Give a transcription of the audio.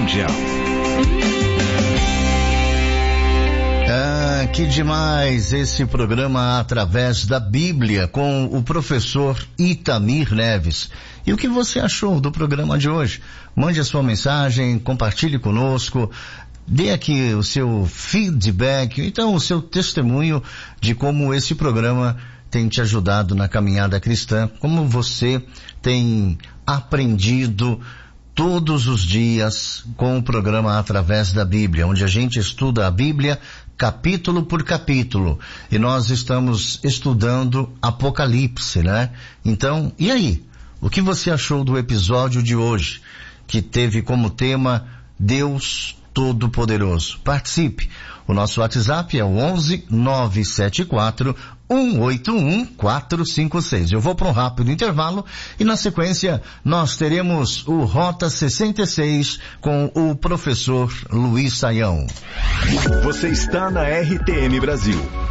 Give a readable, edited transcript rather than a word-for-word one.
Mundial. Que demais esse programa através da Bíblia com o professor Itamir Neves. E o que você achou do programa de hoje? Mande a sua mensagem, compartilhe conosco, dê aqui o seu feedback, então o seu testemunho de como esse programa tem te ajudado na caminhada cristã, como você tem aprendido todos os dias com o programa Através da Bíblia, onde a gente estuda a Bíblia capítulo por capítulo. E nós estamos estudando Apocalipse, né? Então, e aí? O que você achou do episódio de hoje, que teve como tema Deus Todo-Poderoso? Participe. O nosso WhatsApp é o 11-974-181-456. Eu vou para um rápido intervalo e na sequência nós teremos o Rota 66 com o professor Luiz Saião. Você está na RTM Brasil.